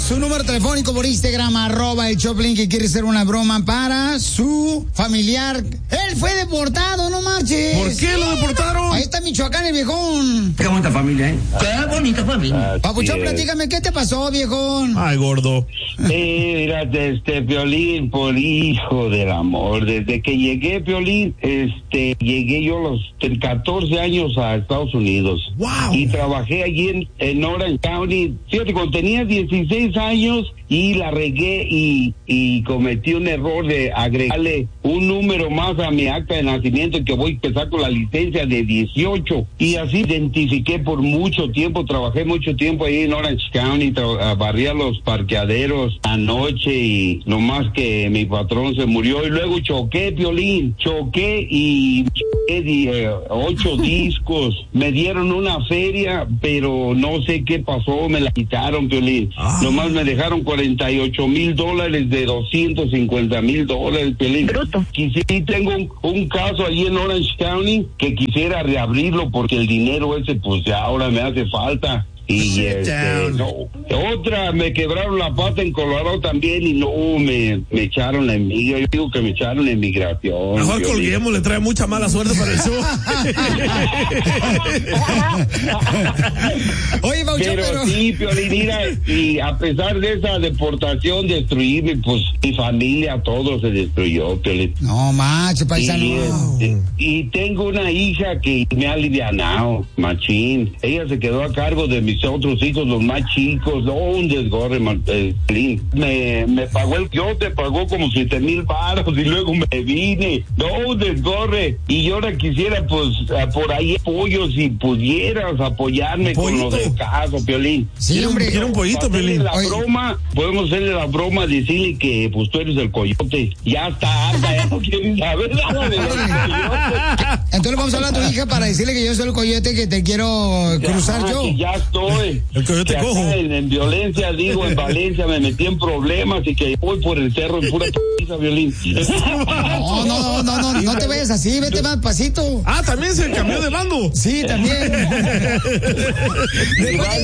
su número telefónico por Instagram, @el Choplin, que quiere hacer una broma para su familiar. Él fue deportado, no marches. ¿Por qué lo deportaron? Ahí está Michoacán, el viejón. Qué bonita familia, ¿eh? Qué bonita familia. Papuchón, platícame, ¿qué te pasó, viejón? Ay, gordo. Mira, Piolín, por hijo del amor, desde que llegué, Piolín, llegué yo a los 14 años a Estados Unidos. Wow. Y trabajé allí en Orange County. Fíjate, cuando tenía 16 años y la regué y cometí un error de agregarle un número más a mi acta de nacimiento, que voy a empezar con la licencia de 18. Y así identifiqué por mucho tiempo, trabajé mucho tiempo ahí en Orange County, barría los parqueaderos anoche y nomás que mi patrón se murió y luego choqué, Piolín, y 8 discos, me dieron una feria, pero no sé qué pasó, me la quitaron, Piolín. Nomás me dejaron $48,000 de $250,000, Piolín. Bruto. Sí, tengo un caso allí en Orange County que quisiera reabrirlo porque el dinero ese pues ya ahora me hace falta. Y otra, me quebraron la pata en Colorado también y me echaron la emigración. Yo digo que me echaron la emigración. Mejor colguemos, le trae mucha mala suerte para el show. Oye, Paucho, pero sí, Piolín, mira, y a pesar de esa deportación, destruirme, pues mi familia, todo se destruyó, Piolín. No, macho, paisano. Y tengo una hija que me ha alivianado, machín. Ella se quedó a cargo de mis otros hijos, los más chicos. Un desgorre, me pagó te pagó como 7,000 baros y luego me vine. Un desgorre. Y yo ahora quisiera, pues, por ahí apoyo, si pudieras apoyarme con lo del caso, Piolín. Sí, hombre. Quiero un pollito, Piolín. Podemos hacerle la broma, decirle que, pues, tú eres el coyote. Ya está harta, ya no quieres saber nada de los coyotes. Entonces vamos a hablar a tu hija para decirle que yo soy el coyote, que te quiero cruzar yo. Que ya estoy. El coyote cojo. En violencia, en Valencia me metí en problemas y que voy por el cerro en pura p***, Violín. No te vayas así, vete más pasito. También se cambió de bando. Sí, también.